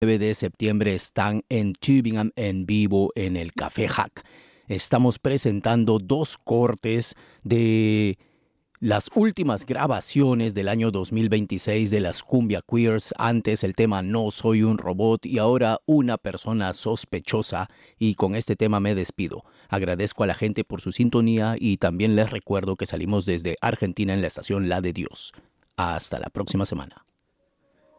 9 de septiembre están en Tübingen en vivo en el Café Hack. Estamos presentando 2 cortes de las últimas grabaciones del año 2026 de las Cumbia Queers. Antes el tema No Soy un Robot y ahora Una Persona Sospechosa. Y con este tema me despido. Agradezco a la gente por su sintonía y también les recuerdo que salimos desde Argentina en la estación La de Dios. Hasta la próxima semana.